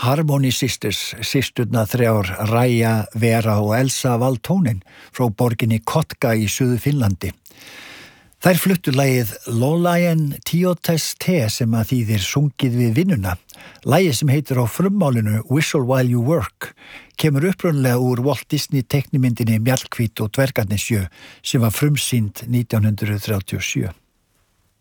Harmony Sisters, systurna þrjár Raja, Vera og Elsa Valtonen frá borginni Kotka í Suður Finnlandi. Þær fluttu lagið Lolaien Tiotes Te sem að þýðir sungið við vinnuna. Lagið sem heitir á frummálinu Whistle While You Work kemur upprunalega úr Walt Disney teiknimyndinni Mjallhvít og dvergarnir sjö sem var frumsýnd 1937.